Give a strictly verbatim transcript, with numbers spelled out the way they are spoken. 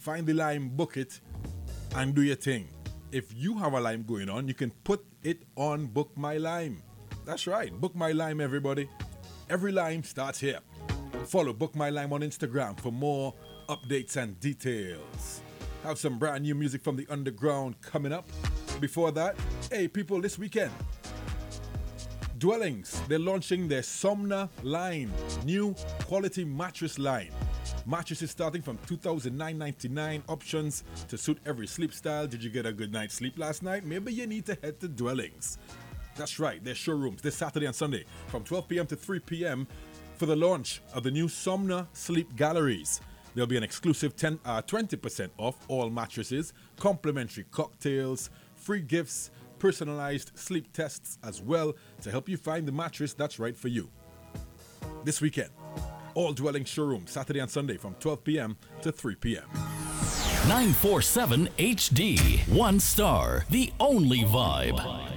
Find the Lime, book it, and do your thing. If you have a Lime going on, you can put it on Book My Lime. That's right, Book My Lime, everybody. Every Lime starts here. Follow Book My Lime on Instagram for more updates and details. Have some brand new music from the underground coming up. Before that, hey people, this weekend, Dwellings, they're launching their Somna line, new quality mattress line. Mattresses starting from two thousand nine hundred ninety-nine dollars, options to suit every sleep style. Did you get a good night's sleep last night? Maybe you need to head to Dwellings. That's right, their showrooms this Saturday and Sunday from twelve p.m. to three p.m. for the launch of the new Somna Sleep Galleries. There'll be an exclusive ten, uh, twenty percent off all mattresses, complimentary cocktails, free gifts, personalized sleep tests as well to help you find the mattress that's right for you. This weekend, all Dwelling showrooms Saturday and Sunday from twelve p.m. to three p.m. nine forty-seven H D, one star, the only vibe.